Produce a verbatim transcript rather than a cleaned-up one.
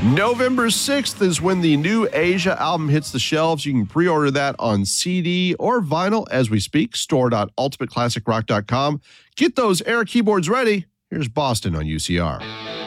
November sixth is when the new Asia album hits the shelves. You can pre-order that on C D or vinyl as we speak. store dot ultimate classic rock dot com. Get those Air keyboards ready. Here's Boston on U C R.